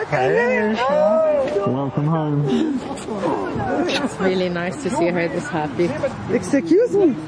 Hey, welcome home. It's really nice to see her this happy. Excuse me.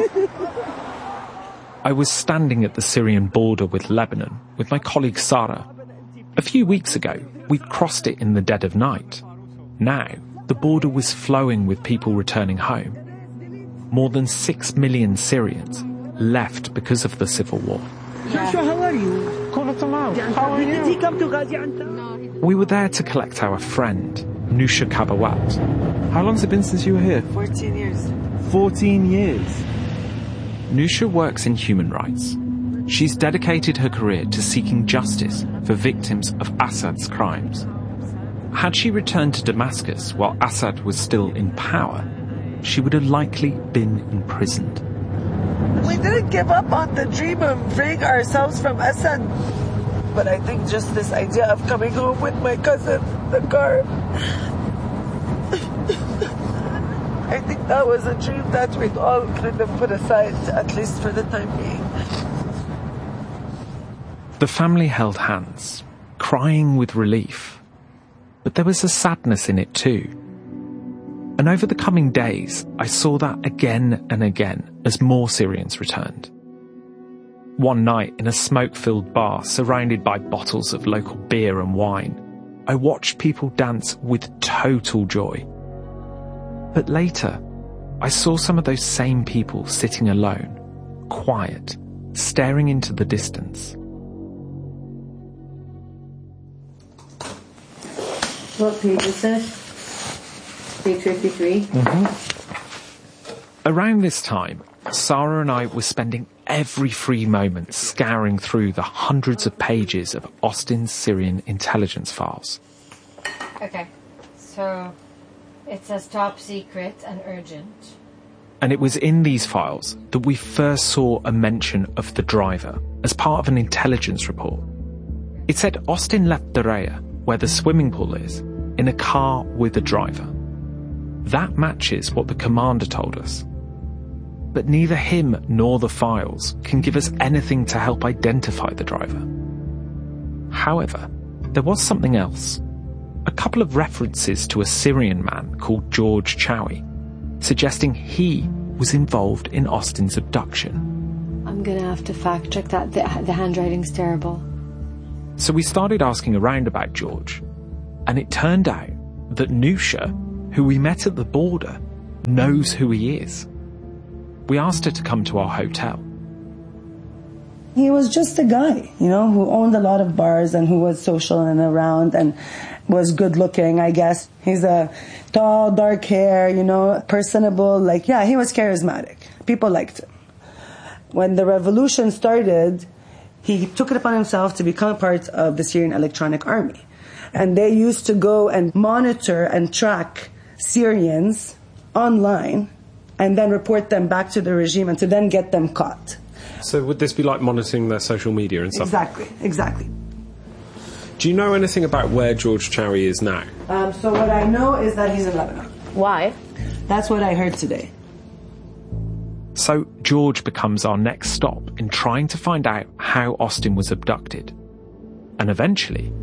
I was standing at the Syrian border with Lebanon with my colleague Sarah. A few weeks ago, we'd crossed it in the dead of night. Now, the border was flowing with people returning home. More than 6 million Syrians left because of the civil war. Joshua, how are you? How are you? Did he come to Gaziantep? We were there to collect our friend, Nusha Kabawat. How long's it been since you were here? 14 years. 14 years. Nusha works in human rights. She's dedicated her career to seeking justice for victims of Assad's crimes. Had she returned to Damascus while Assad was still in power, she would have likely been imprisoned. We didn't give up on the dream of freeing ourselves from Assad. But I think just this idea of coming home with my cousin, the car, I think that was a dream that we'd all kind of put aside, at least for the time being. The family held hands, crying with relief. But there was a sadness in it too. And over the coming days, I saw that again and again as more Syrians returned. One night, in a smoke-filled bar surrounded by bottles of local beer and wine, I watched people dance with total joy. But later, I saw some of those same people sitting alone, quiet, staring into the distance. What page is it? Page 53? Around this time, Sarah and I were spending every free moment scouring through the hundreds of pages of Austin's Syrian intelligence files. Okay, so it says top secret and urgent. And it was in these files that we first saw a mention of the driver as part of an intelligence report. It said Austin left Daraa, where the swimming pool is, in a car with a driver. That matches what the commander told us. But neither him nor the files can give us anything to help identify the driver. However, there was something else. A couple of references to a Syrian man called George Chowie, suggesting he was involved in Austin's abduction. I'm gonna have to fact check that. The handwriting's terrible. So we started asking around about George, and it turned out that Nusha, who we met at the border, knows who he is. We asked her to come to our hotel. He was just a guy, who owned a lot of bars and who was social and around and was good looking, I guess. He's a tall, dark hair, personable, he was charismatic. People liked him. When the revolution started, he took it upon himself to become a part of the Syrian Electronic Army. And they used to go and monitor and track Syrians online and then report them back to the regime and to then get them caught. So would this be like monitoring their social media and stuff? Exactly. Do you know anything about where George Chowie is now? So what I know is that he's in Lebanon. Why? That's what I heard today. So George becomes our next stop in trying to find out how Austin was abducted. And eventually...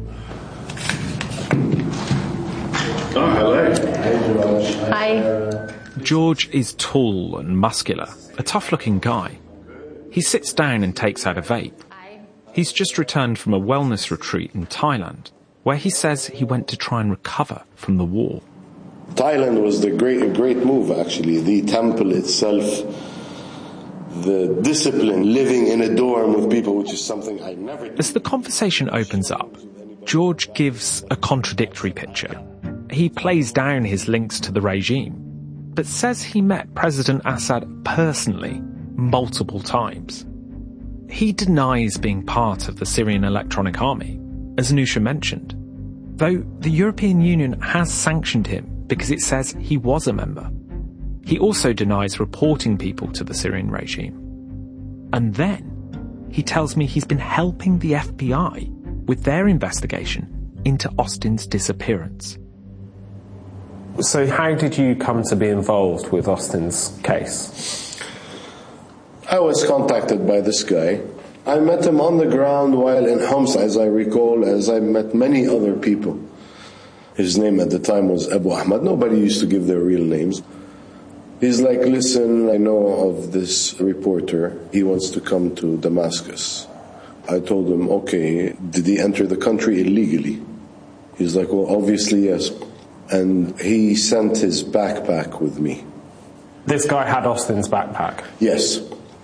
Oh, hello. Hi. George is tall and muscular, a tough-looking guy. He sits down and takes out a vape. He's just returned from a wellness retreat in Thailand, where he says he went to try and recover from the war. Thailand was a great move, actually. The temple itself, the discipline, living in a dorm with people, which is something I never did. As the conversation opens up, George gives a contradictory picture. He plays down his links to the regime, but says he met President Assad personally multiple times. He denies being part of the Syrian Electronic Army, as Nusha mentioned, though the European Union has sanctioned him because it says he was a member. He also denies reporting people to the Syrian regime. And then he tells me he's been helping the FBI with their investigation into Austin's disappearance. So how did you come to be involved with Austin's case? I was contacted by this guy. I met him on the ground while in Homs, as I recall, as I met many other people. His name at the time was Abu Ahmad. Nobody used to give their real names. He's like, listen, I know of this reporter. He wants to come to Damascus. I told him, okay, did he enter the country illegally? He's like, well, obviously yes. And he sent his backpack with me. This guy had Austin's backpack? Yes.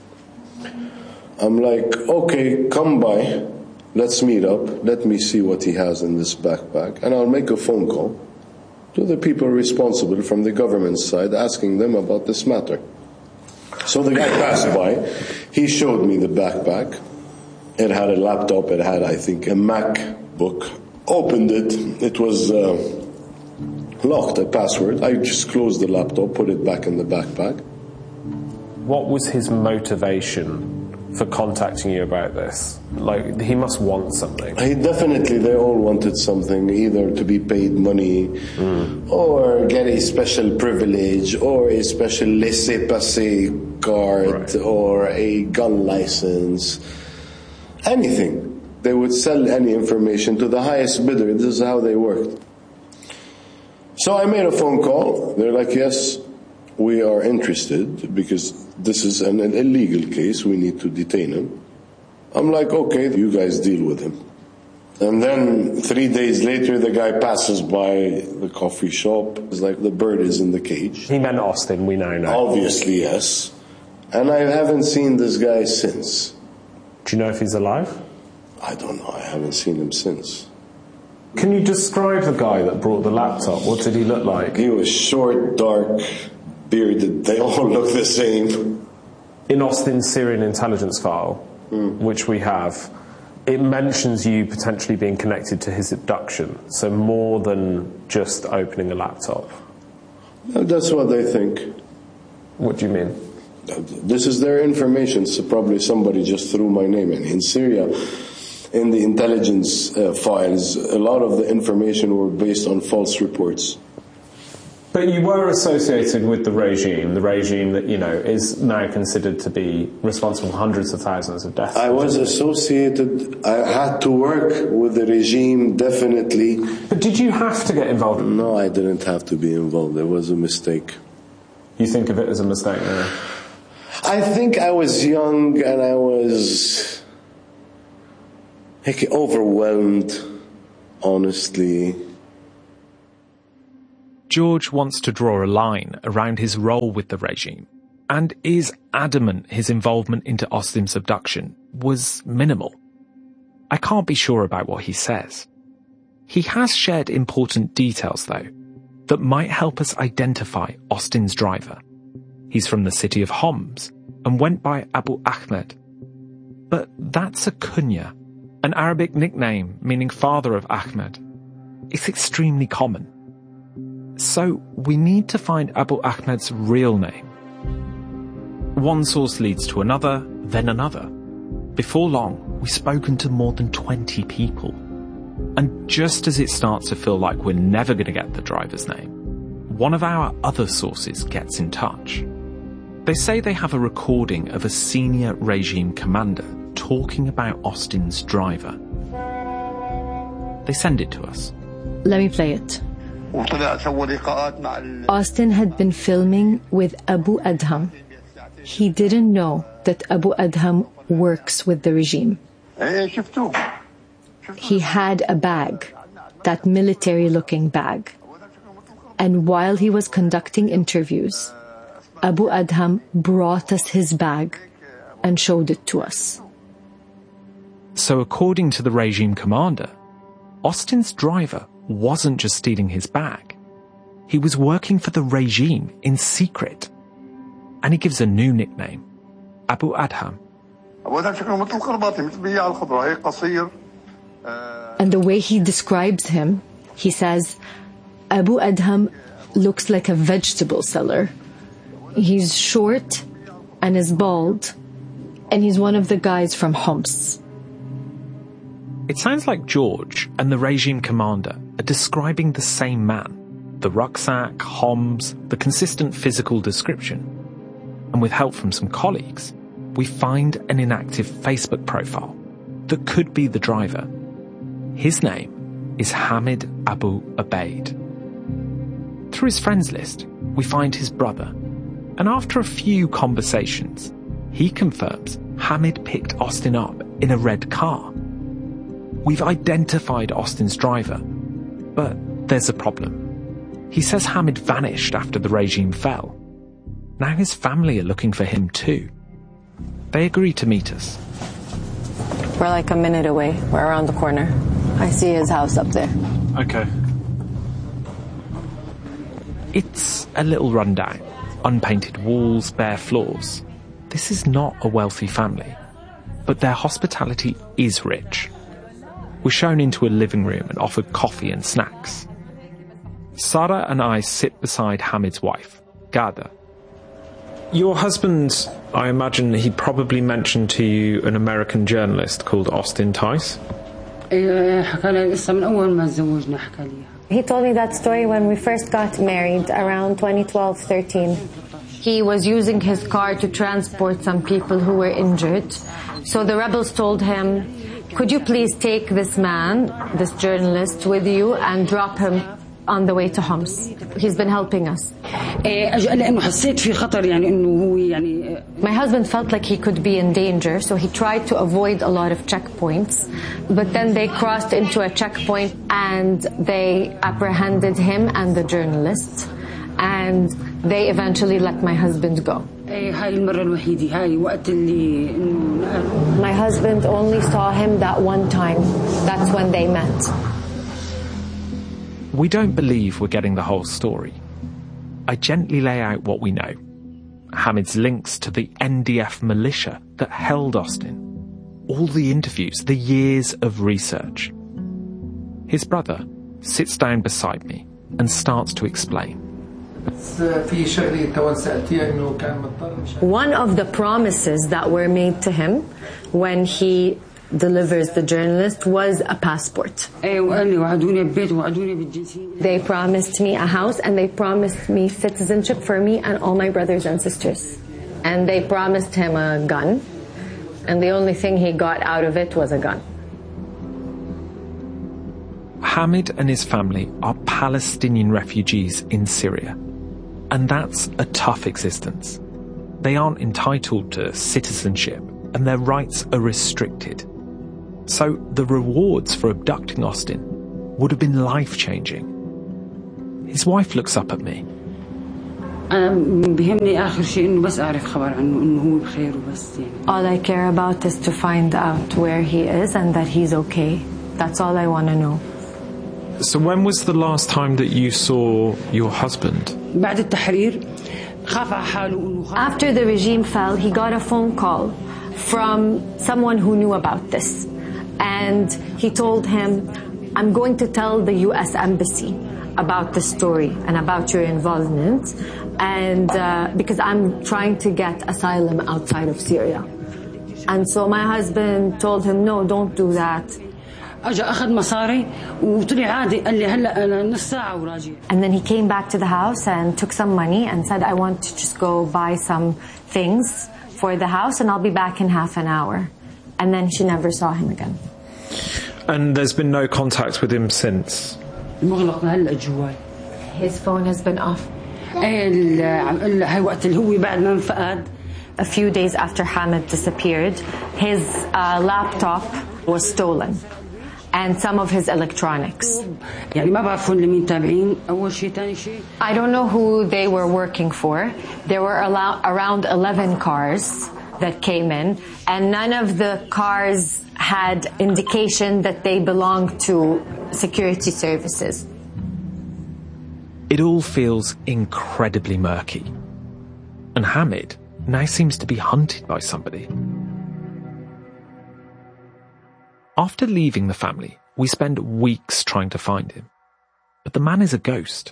I'm like, okay, come by. Let's meet up. Let me see what he has in this backpack. And I'll make a phone call to the people responsible from the government side, asking them about this matter. So the guy passed by. He showed me the backpack. It had a laptop. It had, I think, a MacBook. Opened it. It was locked, a password. I just closed the laptop, put it back in the backpack. What was his motivation for contacting you about this? Like, he must want something. They all wanted something, either to be paid money, or get a special privilege, or a special laissez-passer card, right, or a gun license, anything. They would sell any information to the highest bidder. This is how they worked. So I made a phone call. They're like, yes, we are interested because this is an illegal case. We need to detain him. I'm like, okay, you guys deal with him. And then 3 days later, the guy passes by the coffee shop. It's like the bird is in the cage. He meant Austin, we now know. Obviously, yes. And I haven't seen this guy since. Do you know if he's alive? I don't know. I haven't seen him since. Can you describe the guy that brought the laptop? What did he look like? He was short, dark, bearded. They all look the same. In Austin's Syrian intelligence file, which we have, it mentions you potentially being connected to his abduction. So more than just opening a laptop. That's what they think. What do you mean? This is their information. So probably somebody just threw my name in. In Syria, in the intelligence files, a lot of the information were based on false reports. But you were associated with the regime that, you know, is now considered to be responsible for hundreds of thousands of deaths. I was associated. I had to work with the regime, definitely. But did you have to get involved? No, I didn't have to be involved. It was a mistake. You think of it as a mistake now? I think I was young and I was overwhelmed, honestly. George wants to draw a line around his role with the regime and is adamant his involvement into Austin's abduction was minimal. I can't be sure about what he says. He has shared important details, though, that might help us identify Austin's driver. He's from the city of Homs and went by Abu Ahmed. But that's a kunya, an Arabic nickname meaning father of Ahmed. It's extremely common. So we need to find Abu Ahmed's real name. One source leads to another, then another. Before long, we've spoken to more than 20 people. And just as it starts to feel like we're never going to get the driver's name, one of our other sources gets in touch. They say they have a recording of a senior regime commander talking about Austin's driver. They send it to us. Let me play it. Austin had been filming with Abu Adham. He didn't know that Abu Adham works with the regime. He had a bag, that military-looking bag. And while he was conducting interviews, Abu Adham brought us his bag and showed it to us. So according to the regime commander, Austin's driver wasn't just stealing his bag. He was working for the regime in secret. And he gives a new nickname, Abu Adham. And the way he describes him, he says, Abu Adham looks like a vegetable seller. He's short and is bald, and he's one of the guys from Homs. It sounds like George and the regime commander are describing the same man. The rucksack, Homs, the consistent physical description. And with help from some colleagues, we find an inactive Facebook profile that could be the driver. His name is Hamid Abu Abaid. Through his friends list, we find his brother, and after a few conversations, he confirms Hamid picked Austin up in a red car. We've identified Austin's driver, but there's a problem. He says Hamid vanished after the regime fell. Now his family are looking for him too. They agree to meet us. We're like a minute away. We're around the corner. I see his house up there. Okay. It's a little rundown. Unpainted walls, bare floors. This is not a wealthy family, but their hospitality is rich. We're shown into a living room and offered coffee and snacks. Sarah and I sit beside Hamid's wife, Ghada. Your husband, I imagine he probably mentioned to you an American journalist called Austin Tice? He told me that story when we first got married, around 2012-13. He was using his car to transport some people who were injured. So the rebels told him, could you please take this man, this journalist, with you and drop him on the way to Homs? He's been helping us. My husband felt like he could be in danger, so he tried to avoid a lot of checkpoints. But then they crossed into a checkpoint and they apprehended him and the journalist. And they eventually let my husband go. My husband only saw him that one time. That's when they met. We don't believe we're getting the whole story. I gently lay out what we know. Hamid's links to the NDF militia that held Austin. All the interviews, the years of research. His brother sits down beside me and starts to explain. One of the promises that were made to him when he delivers the journalist was a passport. They promised me a house and they promised me citizenship for me and all my brothers and sisters. And they promised him a gun, and the only thing he got out of it was a gun. Hamid and his family are Palestinian refugees in Syria, and that's a tough existence. They aren't entitled to citizenship and their rights are restricted. So the rewards for abducting Austin would have been life-changing. His wife looks up at me. All I care about is to find out where he is and that he's okay. That's all I want to know. So when was the last time that you saw your husband? After the regime fell, he got a phone call from someone who knew about this. And he told him, I'm going to tell the U.S. Embassy about the story and about your involvement, and because I'm trying to get asylum outside of Syria. And so my husband told him, no, don't do that. And then he came back to the house and took some money and said, I want to just go buy some things for the house and I'll be back in half an hour. And then she never saw him again. And there's been no contact with him since? His phone has been off. A few days after Hamid disappeared, his laptop was stolen and some of his electronics. I don't know who they were working for. There were around 11 cars that came in, and none of the cars had indication that they belonged to security services. It all feels incredibly murky. And Hamid now seems to be hunted by somebody. After leaving the family, we spend weeks trying to find him. But the man is a ghost.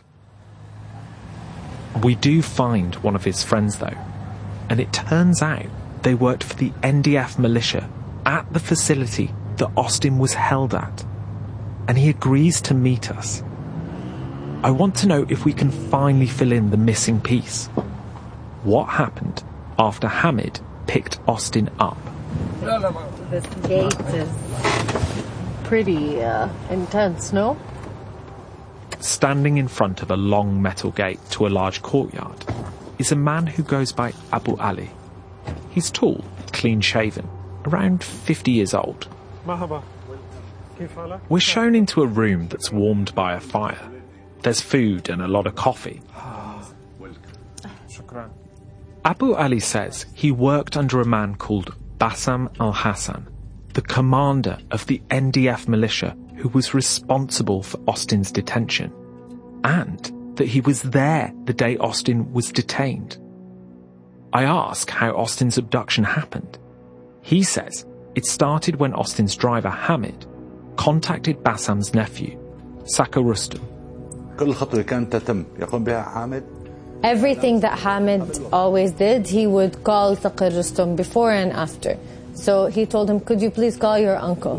We do find one of his friends though, and it turns out they worked for the NDF militia at the facility that Austin was held at, and he agrees to meet us. I want to know if we can finally fill in the missing piece. What happened after Hamid picked Austin up. This gate is pretty intense, no? Standing in front of a long metal gate to a large courtyard is a man who goes by Abu Ali. He's tall, clean-shaven, around 50 years old. We're shown into a room that's warmed by a fire. There's food and a lot of coffee. Abu Ali says he worked under a man called Bassam al-Hassan, the commander of the NDF militia who was responsible for Austin's detention, and that he was there the day Austin was detained. I ask how Austin's abduction happened. He says it started when Austin's driver, Hamid, contacted Bassam's nephew, Saka Rustam. Everything that Hamid always did, he would call Saka Rustam before and after. So he told him, could you please call your uncle?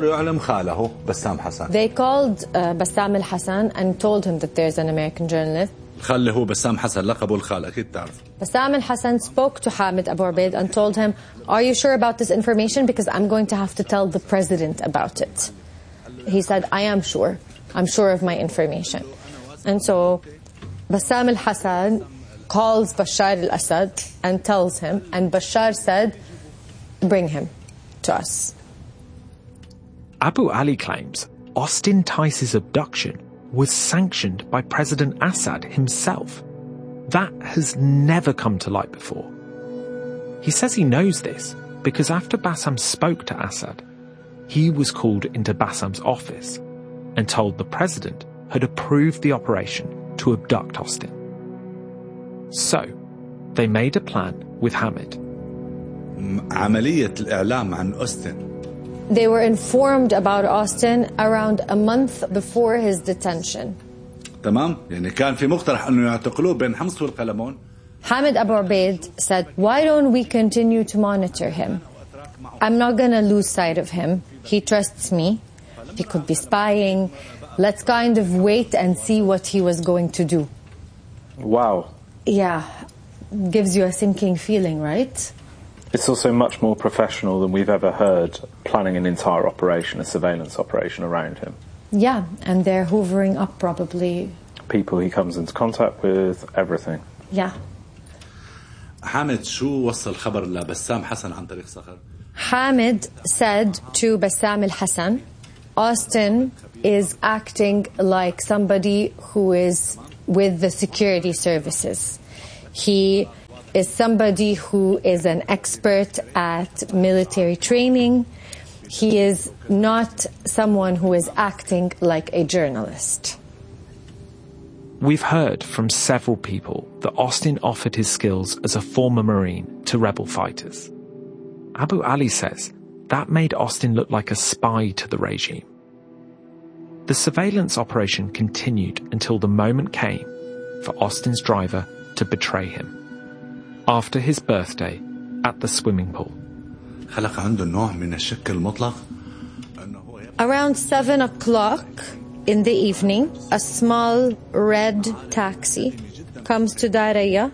They called Bassam al-Hassan and told him that there's an American journalist. Bassam al-Hassan spoke to Hamid Abu Ubaid and told him, are you sure about this information? Because I'm going to have to tell the president about it. He said, I am sure. I'm sure of my information. And so Bassam al-Hassan calls Bashar al-Assad and tells him, and Bashar said, bring him to us. Abu Ali claims Austin Tice's abduction was sanctioned by President Assad himself. That has never come to light before. He says he knows this because after Bassam spoke to Assad, he was called into Bassam's office and told the president had approved the operation to abduct Austin. So, they made a plan with Hamid. They were informed about Austin around a month before his detention. Hamid Abu Ubaid said, why don't we continue to monitor him? I'm not going to lose sight of him. He trusts me. He could be spying. Let's kind of wait and see what he was going to do. Wow. Yeah, gives you a sinking feeling, right? It's also much more professional than we've ever heard planning an entire operation, a surveillance operation around him. Yeah, and they're hoovering up probably people he comes into contact with, everything. Yeah. Hamid said to Bassam al-Hassan, Austin is acting like somebody who is with the security services. He is somebody who is an expert at military training. He is not someone who is acting like a journalist. We've heard from several people that Austin offered his skills as a former Marine to rebel fighters. Abu Ali says that made Austin look like a spy to the regime. The surveillance operation continued until the moment came for Austin's driver to betray him. After his birthday at the swimming pool. Around 7 o'clock in the evening, a small red taxi comes to Daraya.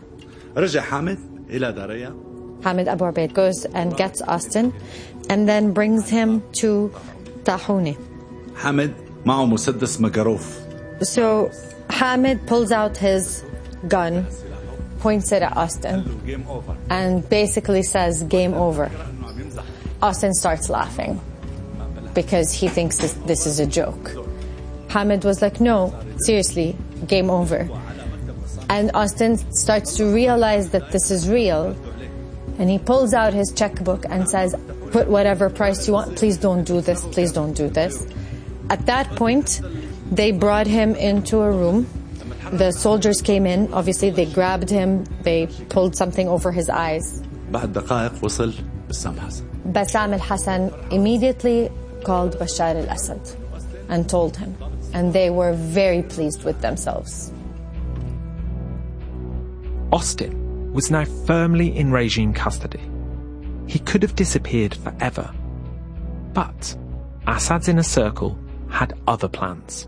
Hamid Abu Ubaid goes and gets Austin and then brings him to Tahune. So Hamid pulls out his gun, points it at Austin, and basically says, game over. Austin starts laughing because he thinks this is a joke. Hamid was like, no, seriously, game over. And Austin starts to realize that this is real. And he pulls out his checkbook and says, put whatever price you want. Please don't do this. Please don't do this. At that point, they brought him into a room. The soldiers came in. Obviously, they grabbed him. They pulled something over his eyes. Bassam al-Hassan immediately called Bashar al-Assad and told him. And they were very pleased with themselves. Austin was now firmly in regime custody. He could have disappeared forever. But Assad's inner circle had other plans.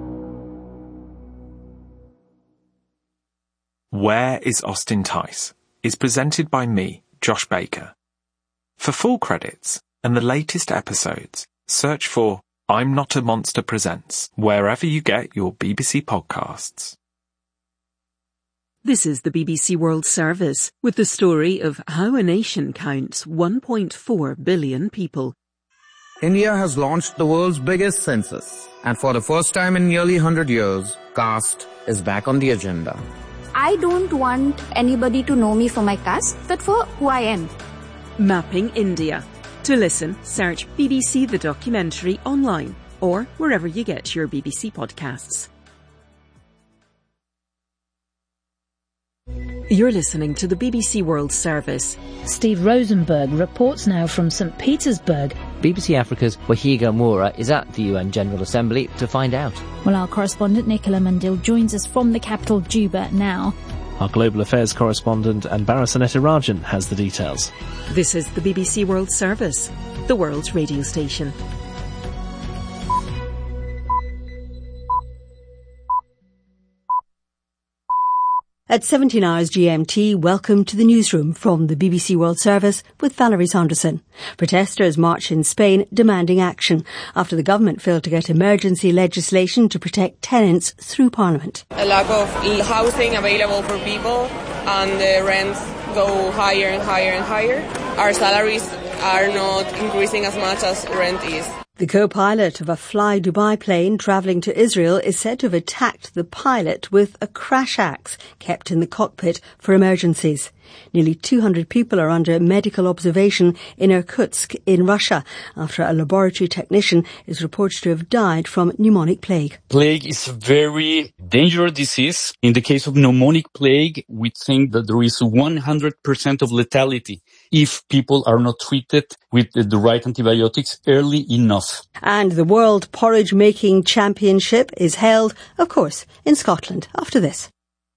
Where is Austin Tice? is presented by me, Josh Baker. For full credits and the latest episodes, search for I'm Not a Monster Presents wherever you get your BBC podcasts. This is the BBC World Service with the story of how a nation counts 1.4 billion people. India has launched the world's biggest census, and for the first time in nearly 100 years, caste is back on the agenda. I don't want anybody to know me for my caste, but for who I am. Mapping India. To listen, search BBC The Documentary online or wherever you get your BBC podcasts. You're listening to the BBC World Service. Steve Rosenberg reports now from St. Petersburg. BBC Africa's Wahiga Moura is at the UN General Assembly to find out. Well, our correspondent Nicola Mandil joins us from the capital, Juba, now. Our global affairs correspondent Anbara Sanetarajan has the details. This is the BBC World Service, the world's radio station. At 17 hours GMT, welcome to the newsroom from the BBC World Service with Valerie Saunderson. Protesters march in Spain demanding action after the government failed to get emergency legislation to protect tenants through Parliament. A lack of housing available for people and the rents go higher and higher and higher. Our salaries are not increasing as much as rent is. The co-pilot of a Fly Dubai plane travelling to Israel is said to have attacked the pilot with a crash axe kept in the cockpit for emergencies. Nearly 200 people are under medical observation in Irkutsk in Russia after a laboratory technician is reported to have died from pneumonic plague. Plague is a very dangerous disease. In the case of pneumonic plague, we think that there is 100% of lethality if people are not treated with the right antibiotics early enough. And the World Porridge Making Championship is held, of course, in Scotland after this.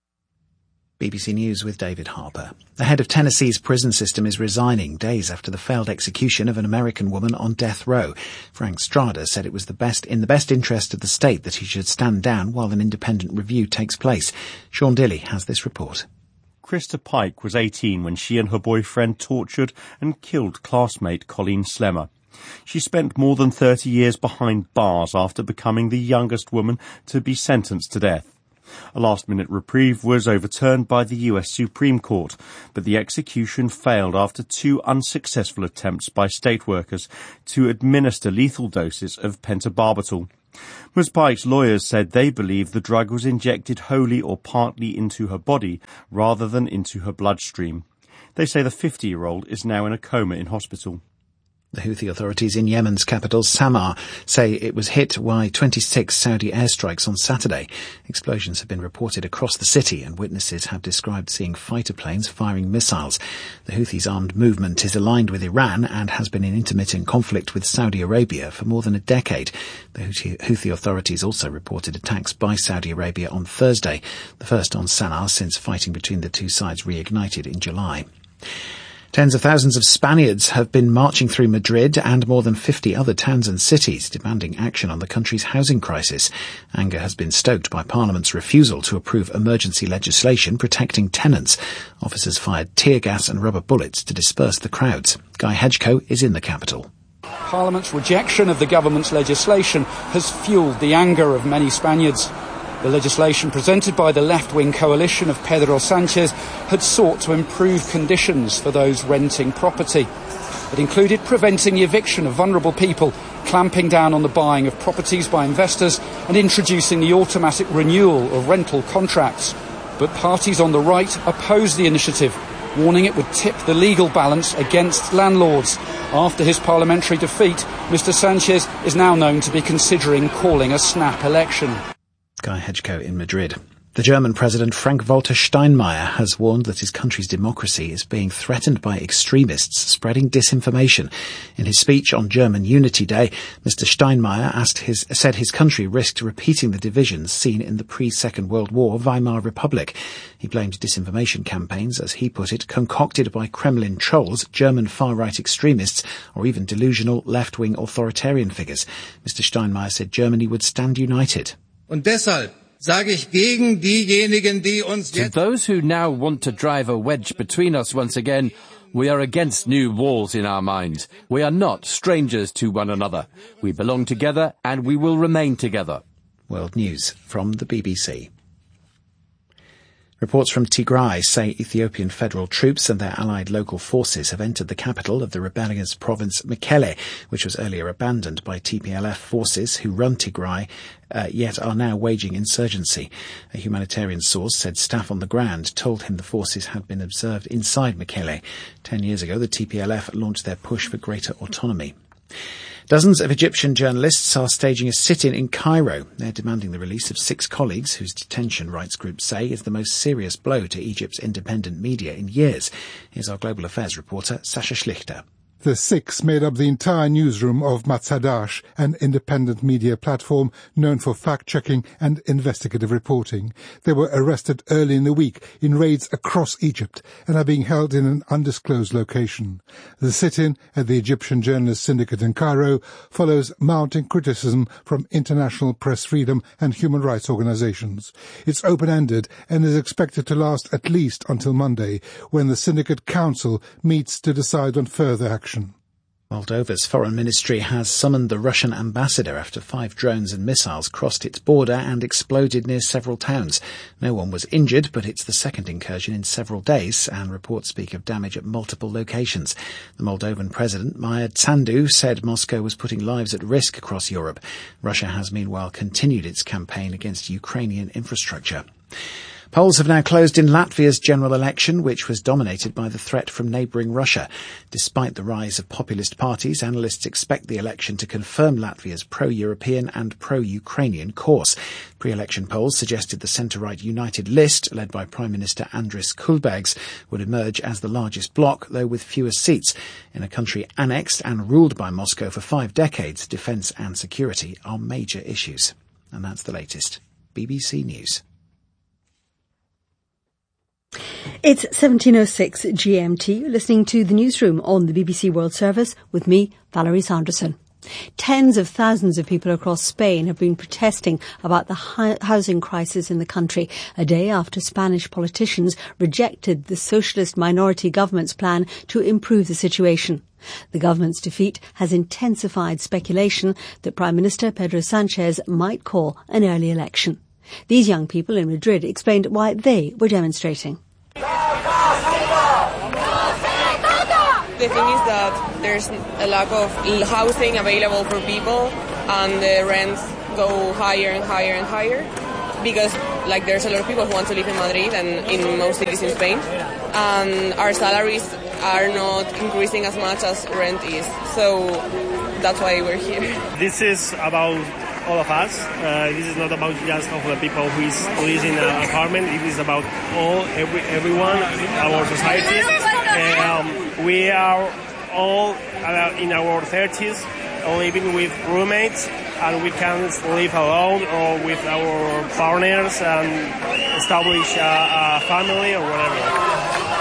BBC News with David Harper. The head of Tennessee's prison system is resigning days after the failed execution of an American woman on death row. Frank Strada said it was in the best interest of the state that he should stand down while an independent review takes place. Sean Dilley has this report. Krista Pike was 18 when she and her boyfriend tortured and killed classmate Colleen Slemmer. She spent more than 30 years behind bars after becoming the youngest woman to be sentenced to death. A last-minute reprieve was overturned by the US Supreme Court, but the execution failed after 2 unsuccessful attempts by state workers to administer lethal doses of pentobarbital. Ms. Pike's lawyers said they believe the drug was injected wholly or partly into her body rather than into her bloodstream. They say the 50-year-old is now in a coma in hospital. The Houthi authorities in Yemen's capital, Samar, say it was hit by 26 Saudi airstrikes on Saturday. Explosions have been reported across the city, and witnesses have described seeing fighter planes firing missiles. The Houthis' armed movement is aligned with Iran and has been in intermittent conflict with Saudi Arabia for more than a decade. The Houthi authorities also reported attacks by Saudi Arabia on Thursday, the first on Sana'a since fighting between the two sides reignited in July. Tens of thousands of Spaniards have been marching through Madrid and more than 50 other towns and cities demanding action on the country's housing crisis. Anger has been stoked by Parliament's refusal to approve emergency legislation protecting tenants. Officers fired tear gas and rubber bullets to disperse the crowds. Guy Hedgecoe is in the capital. Parliament's rejection of the government's legislation has fuelled the anger of many Spaniards. The legislation presented by the left-wing coalition of Pedro Sanchez had sought to improve conditions for those renting property. It included preventing the eviction of vulnerable people, clamping down on the buying of properties by investors, and introducing the automatic renewal of rental contracts. But parties on the right opposed the initiative, warning it would tip the legal balance against landlords. After his parliamentary defeat, Mr. Sanchez is now known to be considering calling a snap election. Guy Hedgecoe in Madrid. The German President Frank-Walter Steinmeier has warned that his country's democracy is being threatened by extremists spreading disinformation. In his speech on German Unity Day, Mr. Steinmeier said his country risked repeating the divisions seen in the pre-Second World War Weimar Republic. He blamed disinformation campaigns, as he put it, concocted by Kremlin trolls, German far-right extremists, or even delusional left-wing authoritarian figures. Mr. Steinmeier said Germany would stand united. Und deshalb To those who now want to drive a wedge between us once again, we are against new walls in our minds. We are not strangers to one another. We belong together and we will remain together. World News from the BBC. Reports from Tigray say Ethiopian federal troops and their allied local forces have entered the capital of the rebellious province Mekelle, which was earlier abandoned by TPLF forces who run Tigray, yet are now waging insurgency. A humanitarian source said staff on the ground told him the forces had been observed inside Mekelle. 10 years ago, the TPLF launched their push for greater autonomy. Dozens of Egyptian journalists are staging a sit-in in Cairo. They're demanding the release of 6 colleagues whose detention, rights groups say, is the most serious blow to Egypt's independent media in years. Here's our global affairs reporter, Sasha Schlichter. The 6 made up the entire newsroom of Matzadash, an independent media platform known for fact-checking and investigative reporting. They were arrested early in the week in raids across Egypt and are being held in an undisclosed location. The sit-in at the Egyptian Journalists Syndicate in Cairo follows mounting criticism from international press freedom and human rights organizations. It's open-ended and is expected to last at least until Monday, when the Syndicate Council meets to decide on further action. Moldova's foreign ministry has summoned the Russian ambassador after 5 drones and missiles crossed its border and exploded near several towns. No one was injured, but it's the second incursion in several days, and reports speak of damage at multiple locations. The Moldovan president, Maia Sandu, said Moscow was putting lives at risk across Europe. Russia has meanwhile continued its campaign against Ukrainian infrastructure. Polls have now closed in Latvia's general election, which was dominated by the threat from neighbouring Russia. Despite the rise of populist parties, analysts expect the election to confirm Latvia's pro-European and pro-Ukrainian course. Pre-election polls suggested the centre-right United List, led by Prime Minister Andris Kulbergs, would emerge as the largest bloc, though with fewer seats. In a country annexed and ruled by Moscow for 5 decades, defence and security are major issues. And that's the latest. BBC News. It's 17:06 GMT. You're listening to the newsroom on the BBC World Service with me, Valerie Sanderson. Tens of thousands of people across Spain have been protesting about the housing crisis in the country, a day after Spanish politicians rejected the socialist minority government's plan to improve the situation. The government's defeat has intensified speculation that Prime Minister Pedro Sanchez might call an early election. These young people in Madrid explained why they were demonstrating. The thing is that there's a lack of housing available for people, and the rents go higher and higher and higher, because there's a lot of people who want to live in Madrid and in most cities in Spain, and our salaries are not increasing as much as rent is. So that's why we're here. This is about all of us. This is not about just of the people who is in an apartment. It is about everyone, our society. We are all in our 30s, living with roommates, and we can live alone or with our partners and establish a family or whatever.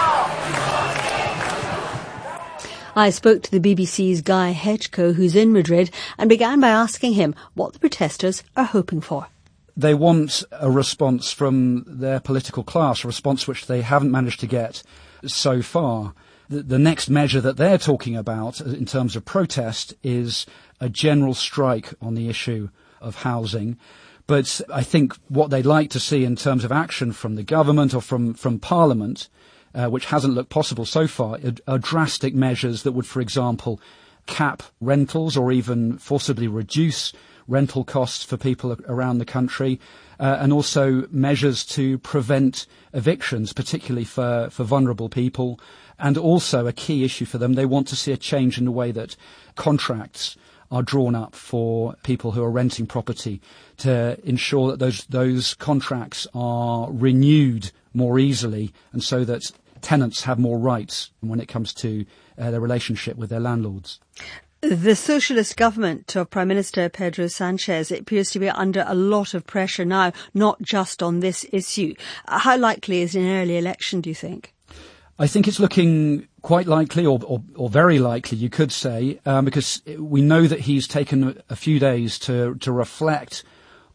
I spoke to the BBC's Guy Hedgecoe, who's in Madrid, and began by asking him what the protesters are hoping for. They want a response from their political class, a response which they haven't managed to get so far. The next measure that they're talking about in terms of protest is a general strike on the issue of housing. But I think what they'd like to see in terms of action from the government or from Parliament, which hasn't looked possible so far, are drastic measures that would, for example, cap rentals or even forcibly reduce rental costs for people around the country, and also measures to prevent evictions, particularly for vulnerable people. And also a key issue for them, they want to see a change in the way that contracts are drawn up for people who are renting property to ensure that those contracts are renewed more easily, and so that tenants have more rights when it comes to their relationship with their landlords. The socialist government of Prime Minister Pedro Sanchez appears to be under a lot of pressure now, not just on this issue. How likely is an early election, do you think? I think it's looking quite likely, or very likely, you could say, because we know that he's taken a few days to reflect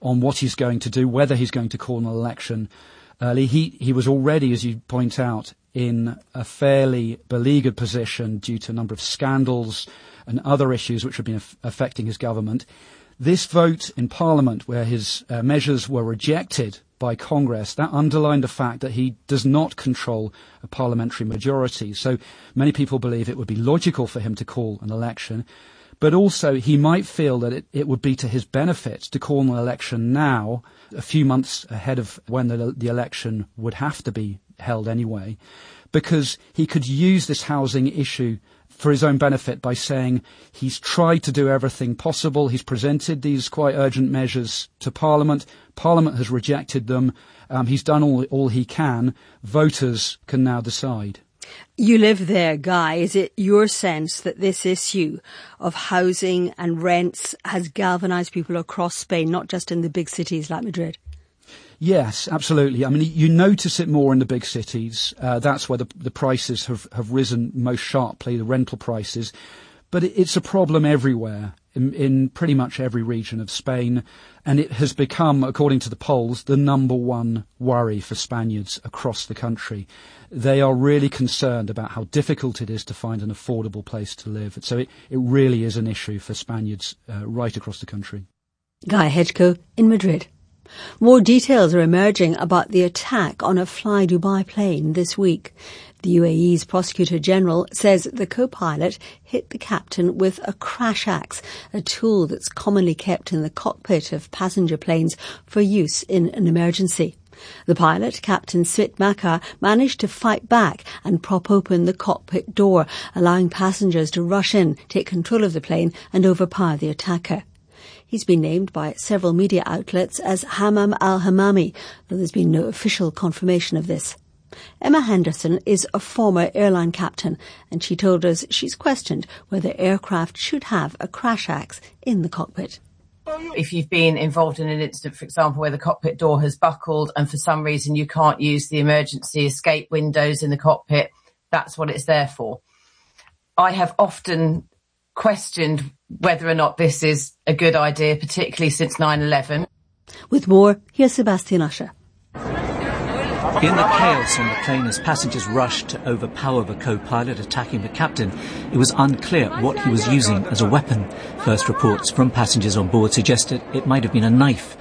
on what he's going to do, whether he's going to call an election early. He was already, as you point out, in a fairly beleaguered position due to a number of scandals and other issues which have been affecting his government. This vote in Parliament, where his measures were rejected by Congress, that underlined the fact that he does not control a parliamentary majority. So many people believe it would be logical for him to call an election, but also he might feel that it would be to his benefit to call an election now, a few months ahead of when the election would have to be held anyway, because he could use this housing issue for his own benefit by saying he's tried to do everything possible. He's presented these quite urgent measures to Parliament. Parliament has rejected them. He's done all he can. Voters can now decide. You live there, Guy. Is it your sense that this issue of housing and rents has galvanised people across Spain, not just in the big cities like Madrid? Yes, absolutely. I mean, you notice it more in the big cities. That's where the prices have risen most sharply, the rental prices. But it's a problem everywhere, in pretty much every region of Spain. And it has become, according to the polls, the number one worry for Spaniards across the country. They are really concerned about how difficult it is to find an affordable place to live. So it really is an issue for Spaniards right across the country. Guy Hedgecoe in Madrid. More details are emerging about the attack on a Fly Dubai plane this week. The UAE's Prosecutor General says the co-pilot hit the captain with a crash axe, a tool that's commonly kept in the cockpit of passenger planes for use in an emergency. The pilot, Captain Smit Makar, managed to fight back and prop open the cockpit door, allowing passengers to rush in, take control of the plane and overpower the attacker. He's been named by several media outlets as Hamam al-Hamami, though there's been no official confirmation of this. Emma Henderson is a former airline captain, and she told us she's questioned whether aircraft should have a crash axe in the cockpit. If you've been involved in an incident, for example, where the cockpit door has buckled and for some reason you can't use the emergency escape windows in the cockpit, that's what it's there for. I have often questioned whether or not this is a good idea, particularly since 9/11. With more, here's Sebastian Usher. In the chaos on the plane as passengers rushed to overpower the co-pilot attacking the captain, it was unclear what he was using as a weapon. First reports from passengers on board suggested it might have been a knife.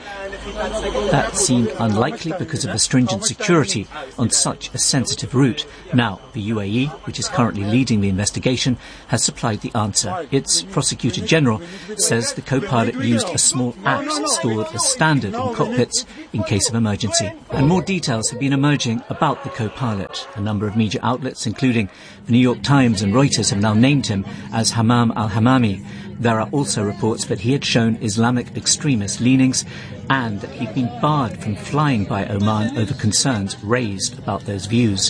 That seemed unlikely because of the stringent security on such a sensitive route. Now, the UAE, which is currently leading the investigation, has supplied the answer. Its Prosecutor General says the co-pilot used a small axe stored as standard in cockpits in case of emergency. And more details have been emerging about the co-pilot. A number of media outlets, including the New York Times and Reuters, have now named him as Hamam al-Hamami. There are also reports that he had shown Islamic extremist leanings and that he'd been barred from flying by Oman over concerns raised about those views.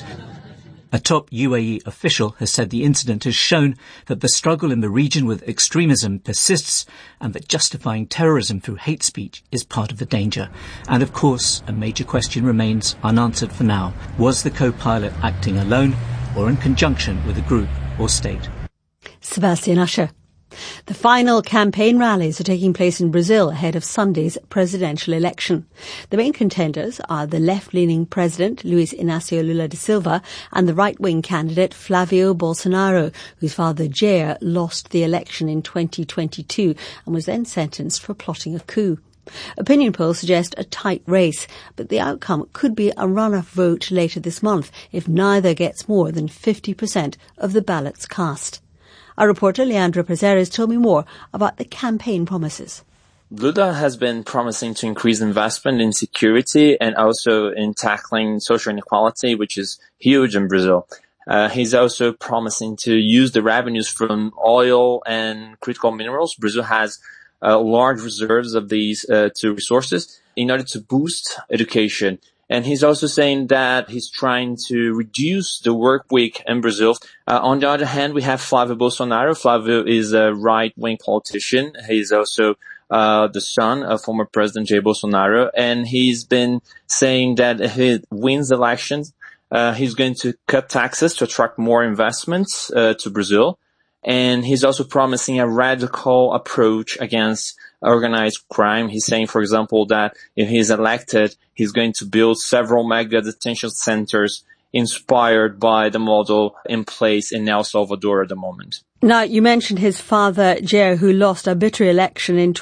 A top UAE official has said the incident has shown that the struggle in the region with extremism persists and that justifying terrorism through hate speech is part of the danger. And of course, a major question remains unanswered for now. Was the co-pilot acting alone or in conjunction with a group or state? Sebastian Usher. The final campaign rallies are taking place in Brazil ahead of Sunday's presidential election. The main contenders are the left-leaning president, Luiz Inácio Lula da Silva, and the right-wing candidate, Flávio Bolsonaro, whose father, Jair, lost the election in 2022 and was then sentenced for plotting a coup. Opinion polls suggest a tight race, but the outcome could be a runoff vote later this month if neither gets more than 50% of the ballots cast. Our reporter, Leandro Prazeres, told me more about the campaign promises. Lula has been promising to increase investment in security and also in tackling social inequality, which is huge in Brazil. He's also promising to use the revenues from oil and critical minerals. Brazil has large reserves of these two resources in order to boost education. And he's also saying that he's trying to reduce the work week in Brazil. On the other hand, we have Flávio Bolsonaro. Flávio is a right-wing politician. He's also the son of former President Jair Bolsonaro. And he's been saying that if he wins the elections, he's going to cut taxes to attract more investments to Brazil. And he's also promising a radical approach against organized crime. He's saying, for example, that if he's elected, he's going to build several mega detention centers inspired by the model in place in El Salvador at the moment. Now, you mentioned his father, Jair, who lost a bitter election in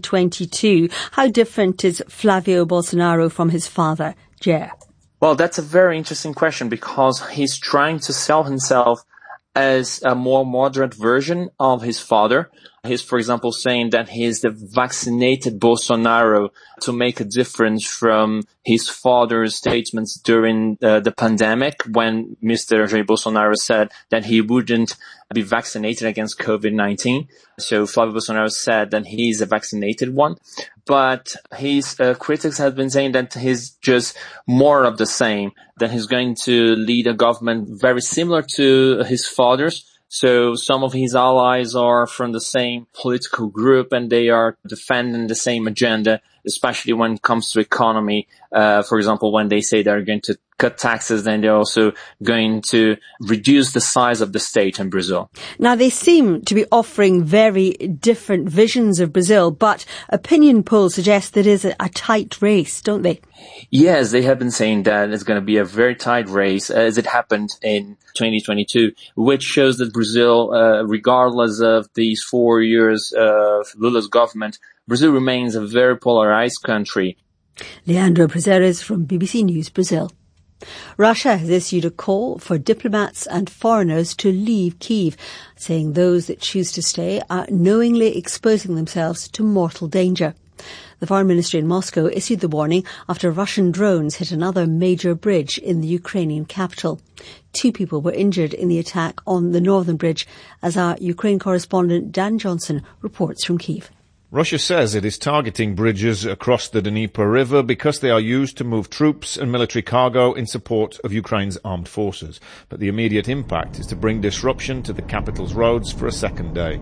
2022. How different is Flavio Bolsonaro from his father, Jair? Well, that's a very interesting question because he's trying to sell himself as a more moderate version of his father. He's, for example, saying that he is the vaccinated Bolsonaro to make a difference from his father's statements during the pandemic when Mr. Jair Bolsonaro said that he wouldn't be vaccinated against COVID-19. So Flavio Bolsonaro said that he's a vaccinated one. But his critics have been saying that he's just more of the same, that he's going to lead a government very similar to his father's. So some of his allies are from the same political group and they are defending the same agenda, especially when it comes to economy. For example, when they say they're going to cut taxes, then they're also going to reduce the size of the state in Brazil. Now, they seem to be offering very different visions of Brazil, but opinion polls suggest that it is a tight race, don't they? Yes, they have been saying that it's going to be a very tight race, as it happened in 2022, which shows that Brazil, regardless of these 4 years of Lula's government, Brazil remains a very polarized country. Leandro Prazeres from BBC News Brazil. Russia has issued a call for diplomats and foreigners to leave Kyiv, saying those that choose to stay are knowingly exposing themselves to mortal danger. The Foreign Ministry in Moscow issued the warning after Russian drones hit another major bridge in the Ukrainian capital. 2 people were injured in the attack on the northern bridge, as our Ukraine correspondent Dan Johnson reports from Kyiv. Russia says it is targeting bridges across the Dnieper River because they are used to move troops and military cargo in support of Ukraine's armed forces. But the immediate impact is to bring disruption to the capital's roads for a second day.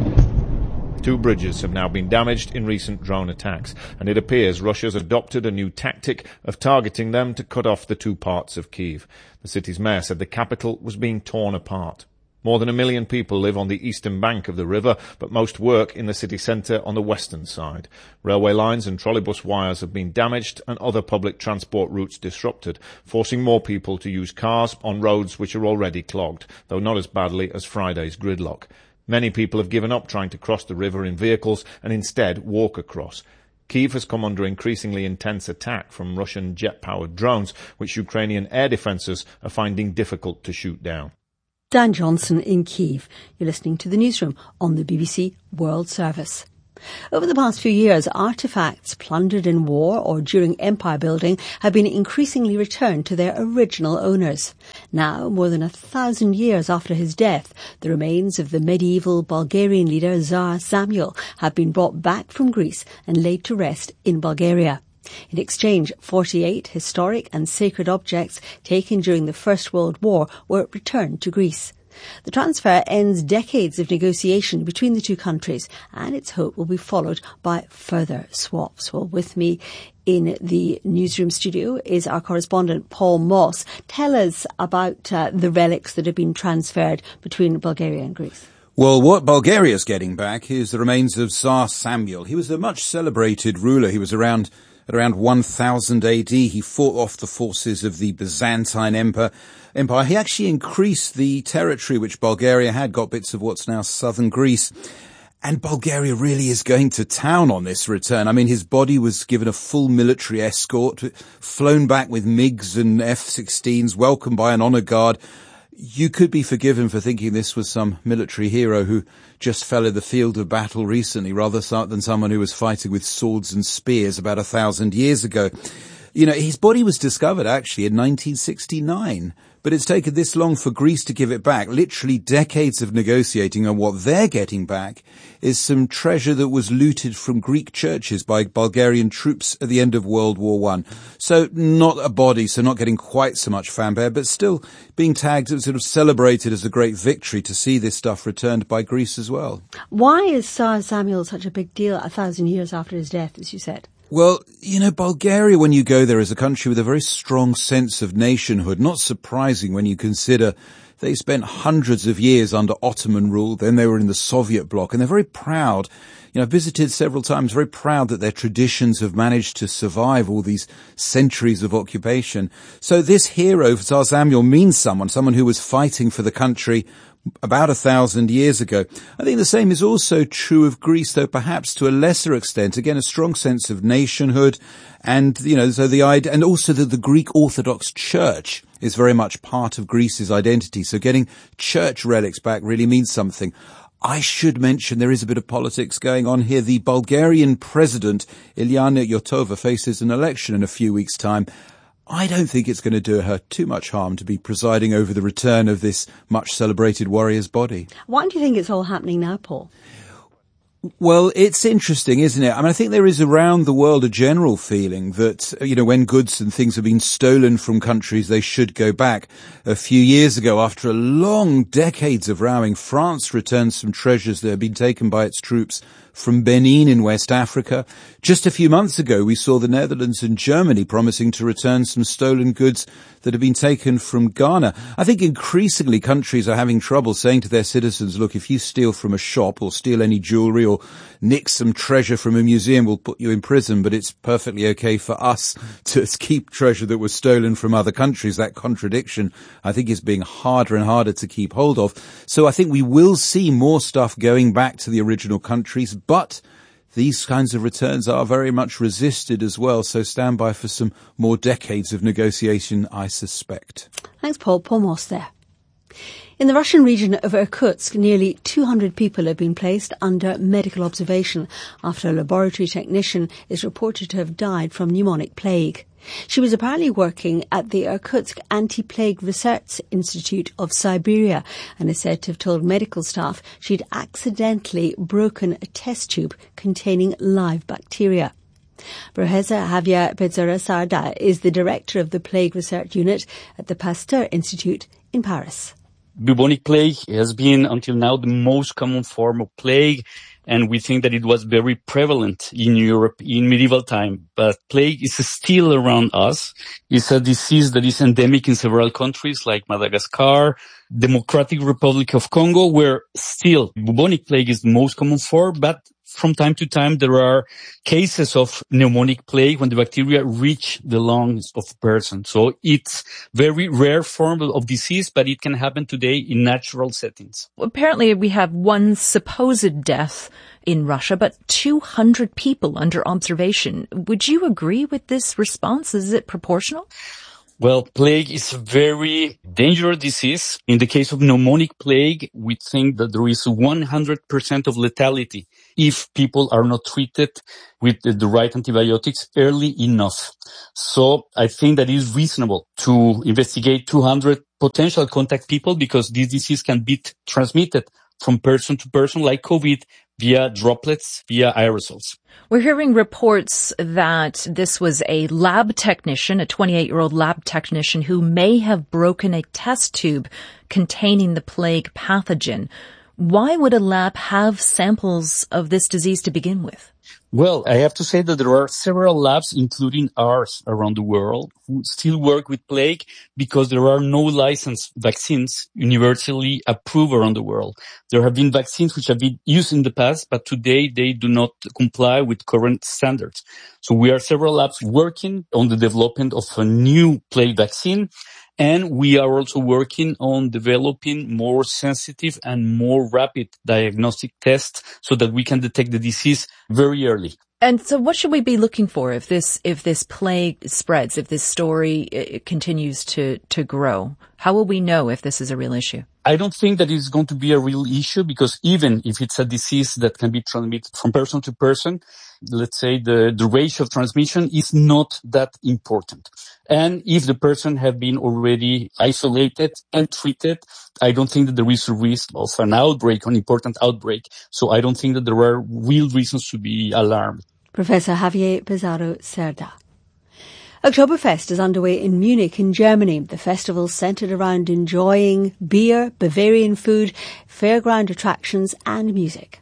2 bridges have now been damaged in recent drone attacks, and it appears Russia's adopted a new tactic of targeting them to cut off the 2 parts of Kyiv. The city's mayor said the capital was being torn apart. More than 1 million people live on the eastern bank of the river, but most work in the city centre on the western side. Railway lines and trolleybus wires have been damaged and other public transport routes disrupted, forcing more people to use cars on roads which are already clogged, though not as badly as Friday's gridlock. Many people have given up trying to cross the river in vehicles and instead walk across. Kyiv has come under increasingly intense attack from Russian jet-powered drones, which Ukrainian air defences are finding difficult to shoot down. Dan Johnson in Kyiv. You're listening to the newsroom on the BBC World Service. Over the past few years, artefacts plundered in war or during empire building have been increasingly returned to their original owners. Now, more than 1,000 years after his death, the remains of the medieval Bulgarian leader Tsar Samuel have been brought back from Greece and laid to rest in Bulgaria. In exchange, 48 historic and sacred objects taken during the First World War were returned to Greece. The transfer ends decades of negotiation between the 2 countries, and it's hoped will be followed by further swaps. Well, with me in the newsroom studio is our correspondent Paul Moss. Tell us about the relics that have been transferred between Bulgaria and Greece. Well, what Bulgaria's getting back is the remains of Tsar Samuel. He was a much celebrated ruler. He was around 1000 AD. He fought off the forces of the Byzantine Empire. He actually increased the territory which Bulgaria had, got bits of what's now southern Greece. And Bulgaria really is going to town on this return. I mean, his body was given a full military escort, flown back with MiGs and F-16s, welcomed by an honor guard. You could be forgiven for thinking this was some military hero who just fell in the field of battle recently, rather than someone who was fighting with swords and spears about 1,000 years ago. You know, his body was discovered actually in 1969, but it's taken this long for Greece to give it back. Literally decades of negotiating, and what they're getting back is some treasure that was looted from Greek churches by Bulgarian troops at the end of World War I. So not a body, so not getting quite so much fanfare, but still being tagged and sort of celebrated as a great victory to see this stuff returned by Greece as well. Why is Tsar Samuel such a big deal 1,000 years after his death, as you said? Well, you know, Bulgaria, when you go there, is a country with a very strong sense of nationhood. Not surprising when you consider They spent hundreds of years under Ottoman rule, then they were in the Soviet bloc, and they're very proud. You know, I've visited several times, very proud that their traditions have managed to survive all these centuries of occupation. So this hero, Tsar Samuel, means someone who was fighting for the country about 1,000 years ago. I think the same is also true of Greece, though perhaps to a lesser extent. Again, a strong sense of nationhood, and so the idea, and also that the Greek Orthodox Church is very much part of Greece's identity. So getting church relics back really means something. I should mention there is a bit of politics going on here. The Bulgarian president, Ilyana Yotova, faces an election in a few weeks' time. I don't think it's going to do her too much harm to be presiding over the return of this much celebrated warrior's body. Why do you think it's all happening now, Paul? Well, it's interesting, isn't it? I mean, I think there is around the world a general feeling that, when goods and things have been stolen from countries, they should go back. A few years ago, after a long decades of rowing, France returned some treasures that had been taken by its troops from Benin in West Africa. Just a few months ago, we saw the Netherlands and Germany promising to return some stolen goods that have been taken from Ghana. I think increasingly countries are having trouble saying to their citizens, look, if you steal from a shop or steal any jewellery or nick some treasure from a museum, we'll put you in prison, but it's perfectly okay for us to keep treasure that was stolen from other countries. That contradiction, I think, is being harder and harder to keep hold of. So I think we will see more stuff going back to the original countries, but these kinds of returns are very much resisted as well, so stand by for some more decades of negotiation, I suspect. Thanks, Paul. Paul Moss there. In the Russian region of Irkutsk, nearly 200 people have been placed under medical observation after a laboratory technician is reported to have died from pneumonic plague. She was apparently working at the Irkutsk Anti-Plague Research Institute of Siberia and is said to have told medical staff she'd accidentally broken a test tube containing live bacteria. Professor Javier Pizarro Sarda is the director of the Plague Research Unit at the Pasteur Institute in Paris. Bubonic plague has been until now the most common form of plague, and we think that it was very prevalent in Europe in medieval time. But plague is still around us. It's a disease that is endemic in several countries like Madagascar, Democratic Republic of Congo, where still bubonic plague is the most common form, but from time to time there are cases of pneumonic plague when the bacteria reach the lungs of a person. So it's very rare form of disease, but it can happen today in natural settings. Apparently we have one supposed death in Russia, but 200 people under observation. Would you agree with this response? Is it proportional? Well, plague is a very dangerous disease. In the case of pneumonic plague, we think that there is 100% of lethality if people are not treated with the right antibiotics early enough. So I think that it is reasonable to investigate 200 potential contact people because this disease can be transmitted from person to person like COVID via droplets, via aerosols. We're hearing reports that this was a lab technician, a 28-year-old lab technician who may have broken a test tube containing the plague pathogen. Why would a lab have samples of this disease to begin with? Well, I have to say that there are several labs, including ours around the world, who still work with plague because there are no licensed vaccines universally approved around the world. There have been vaccines which have been used in the past, but today they do not comply with current standards. So we are several labs working on the development of a new plague vaccine. And we are also working on developing more sensitive and more rapid diagnostic tests so that we can detect the disease very early. And so what should we be looking for if this plague spreads, if this story continues to grow? How will we know if this is a real issue? I don't think that it's going to be a real issue because even if it's a disease that can be transmitted from person to person, let's say the ratio of transmission is not that important. And if the person have been already isolated and treated, I don't think that there is a risk of an outbreak, an important outbreak. So I don't think that there are real reasons to be alarmed. Professor Javier Pizarro Cerda. Oktoberfest is underway in Munich in Germany. The festival centred around enjoying beer, Bavarian food, fairground attractions and music.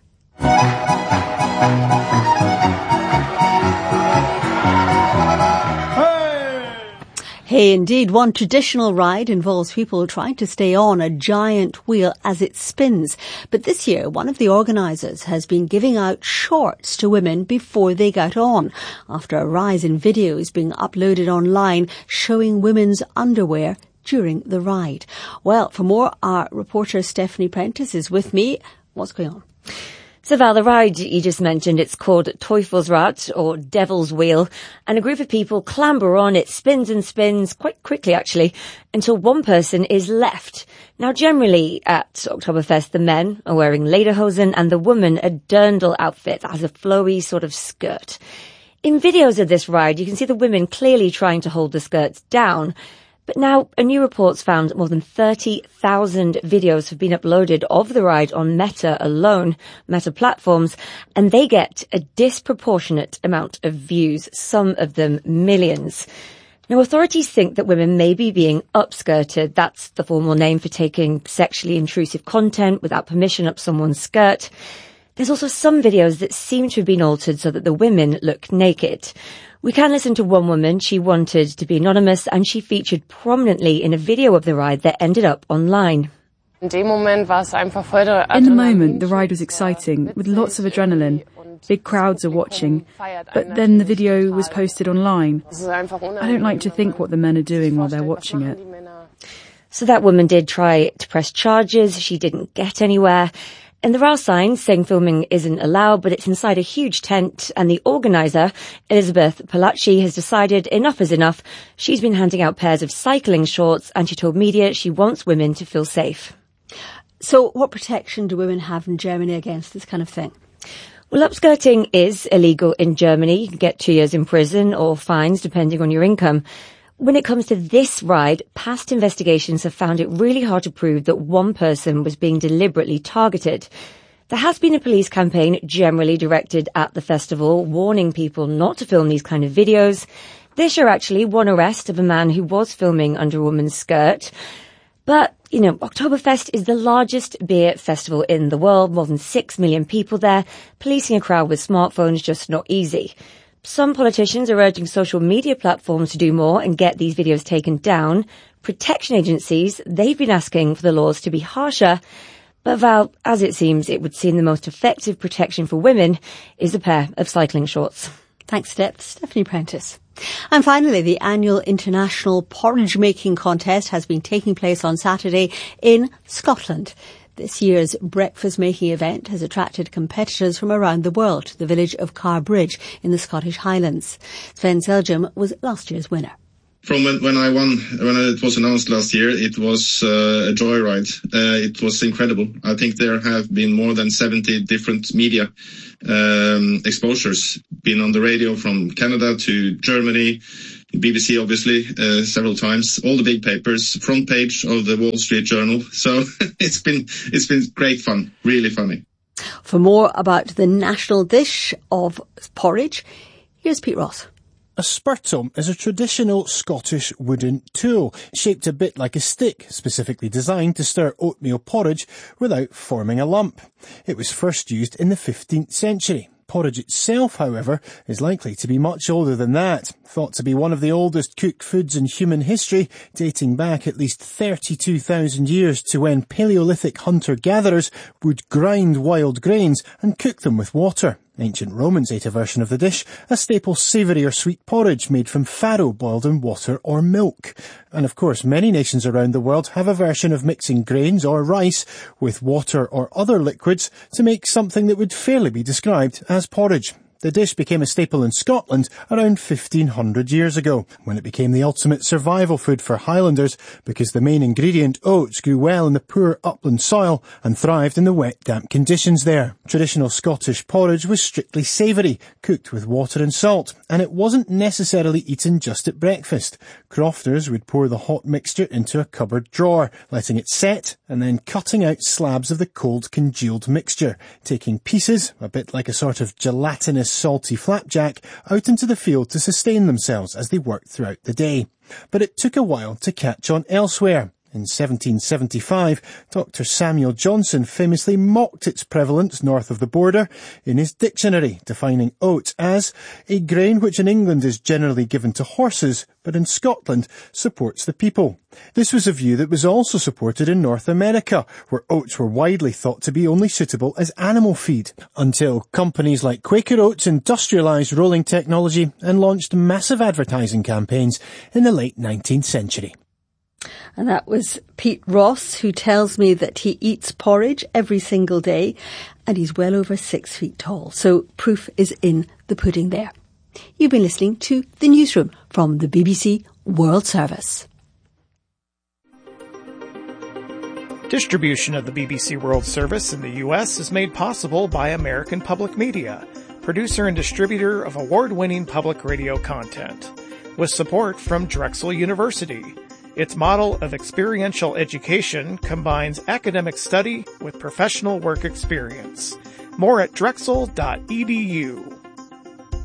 Hey, indeed. One traditional ride involves people trying to stay on a giant wheel as it spins. But this year, one of the organisers has been giving out shorts to women before they get on, after a rise in videos being uploaded online showing women's underwear during the ride. Well, for more, our reporter Stephanie Prentice is with me. What's going on? So Val, the ride you just mentioned, it's called Teufelsrad, or Devil's Wheel, and a group of people clamber on. It spins and spins quite quickly, actually, until one person is left. Now, generally at Oktoberfest, the men are wearing lederhosen and the woman a dirndl outfit that has a flowy sort of skirt. In videos of this ride, you can see the women clearly trying to hold the skirts down. But now, a new report's found more than 30,000 videos have been uploaded of the ride on Meta alone, Meta platforms, and they get a disproportionate amount of views, some of them millions. Now, authorities think that women may be being upskirted. That's the formal name for taking sexually intrusive content without permission up someone's skirt. There's also some videos that seem to have been altered so that the women look naked. We can listen to one woman. She wanted to be anonymous and she featured prominently in a video of the ride that ended up online. In the moment, the ride was exciting, with lots of adrenaline. Big crowds are watching. But then the video was posted online. I don't like to think what the men are doing while they're watching it. So that woman did try to press charges. She didn't get anywhere. And there are signs saying filming isn't allowed, but it's inside a huge tent, and the organiser, Elizabeth Palacci, has decided enough is enough. She's been handing out pairs of cycling shorts, and she told media she wants women to feel safe. So what protection do women have in Germany against this kind of thing? Well, upskirting is illegal in Germany. You can get 2 years in prison or fines, depending on your income. When it comes to this ride, past investigations have found it really hard to prove that one person was being deliberately targeted. There has been a police campaign generally directed at the festival, warning people not to film these kind of videos. This year, actually, one arrest of a man who was filming under a woman's skirt. But, Oktoberfest is the largest beer festival in the world, more than 6 million people there. Policing a crowd with smartphones just not easy. Some politicians are urging social media platforms to do more and get these videos taken down. Protection agencies, they've been asking for the laws to be harsher. But Val, as it seems, it would seem the most effective protection for women is a pair of cycling shorts. Thanks, Stephanie Prentice. And finally, the annual International Porridge Making Contest has been taking place on Saturday in Scotland. This year's breakfast-making event has attracted competitors from around the world to the village of Carbridge in the Scottish Highlands. Sven Seljum was last year's winner. From when I won, when it was announced last year, it was a joyride. It was incredible. I think there have been more than 70 different media exposures, been on the radio from Canada to Germany, BBC obviously, several times, all the big papers, front page of the Wall Street Journal. So it's been great fun, really funny. For more about the national dish of porridge, here's Pete Ross. A spurtum is a traditional Scottish wooden tool, shaped a bit like a stick, specifically designed to stir oatmeal porridge without forming a lump. It was first used in the 15th century. Porridge itself, however, is likely to be much older than that. Thought to be one of the oldest cooked foods in human history, dating back at least 32,000 years to when Paleolithic hunter-gatherers would grind wild grains and cook them with water. Ancient Romans ate a version of the dish, a staple savoury or sweet porridge made from farro boiled in water or milk. And of course, many nations around the world have a version of mixing grains or rice with water or other liquids to make something that would fairly be described as porridge. The dish became a staple in Scotland around 1500 years ago, when it became the ultimate survival food for Highlanders because the main ingredient, oats, grew well in the poor upland soil and thrived in the wet, damp conditions there. Traditional Scottish porridge was strictly savoury, cooked with water and salt, and it wasn't necessarily eaten just at breakfast. Crofters would pour the hot mixture into a cupboard drawer, letting it set, and then cutting out slabs of the cold congealed mixture, taking pieces, a bit like a sort of gelatinous salty flapjack, out into the field to sustain themselves as they worked throughout the day. But it took a while to catch on elsewhere. In 1775, Dr. Samuel Johnson famously mocked its prevalence north of the border in his dictionary, defining oat as a grain which in England is generally given to horses, but in Scotland supports the people. This was a view that was also supported in North America, where oats were widely thought to be only suitable as animal feed, until companies like Quaker Oats industrialised rolling technology and launched massive advertising campaigns in the late 19th century. And that was Pete Ross, who tells me that he eats porridge every single day, and he's well over 6 feet tall. So proof is in the pudding there. You've been listening to The Newsroom from the BBC World Service. Distribution of the BBC World Service in the U.S. is made possible by American Public Media, producer and distributor of award-winning public radio content, with support from Drexel University. Its model of experiential education combines academic study with professional work experience. More at drexel.edu.